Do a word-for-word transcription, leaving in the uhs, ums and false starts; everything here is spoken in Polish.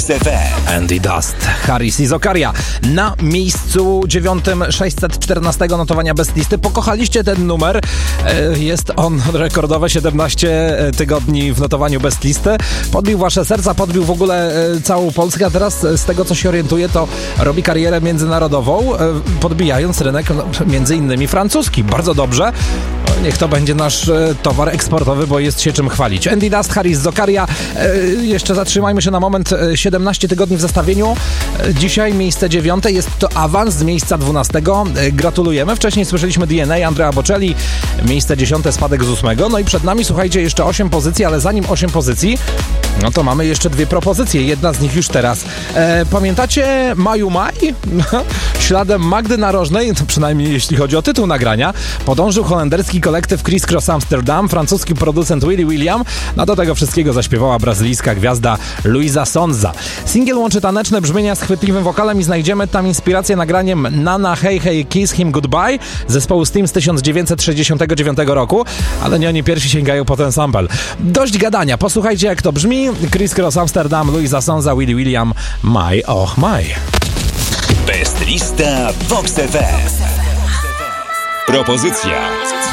F M. Andy Dust, Harris i Zokaria. Na miejscu dziewiątym sześćset czternaście notowania Best Listy. Pokochaliście ten numer. Jest on rekordowe siedemnaście tygodni w notowaniu Best Listy. Podbił wasze serca, podbił w ogóle całą Polskę, a teraz z tego, co się orientuję, to robi karierę międzynarodową, podbijając rynek między innymi francuski. Bardzo dobrze. Niech to będzie nasz towar eksportowy, bo jest się czym chwalić. Andy Dust, Harris, Zokaria. Jeszcze zatrzymajmy się na moment. siedemnaście tygodni w zestawieniu. Dzisiaj miejsce dziewiąte. Jest to awans z miejsca dwunastego. Gratulujemy. Wcześniej słyszeliśmy D N A, Andrea Bocelli. Miejsce dziesiąte, spadek z ósmego. No i przed nami, słuchajcie, jeszcze osiem pozycji, ale zanim osiem pozycji, no to mamy jeszcze dwie propozycje. Jedna z nich już teraz. E, pamiętacie Maju Maj? Śladem Magdy Narożnej, to przynajmniej jeśli chodzi o tytuł nagrania, podążył holenderski kolektyw Criss Cross Amsterdam, francuski producent Willy William, no do tego wszystkiego zaśpiewała brazylijska gwiazda Luisa Sonza. Singiel łączy taneczne brzmienia z chwytliwym wokalem i znajdziemy tam inspirację nagraniem Nana Hey Hey Kiss Him Goodbye zespołu Steam z tysiąc dziewięćset sześćdziesiątego dziewiątego roku, ale nie oni pierwsi sięgają po ten sample. Dość gadania, posłuchajcie jak to brzmi. Criss Cross Amsterdam, Luisa Sonza, Willy William, My Och My. Best Lista Vox F M. Propozycja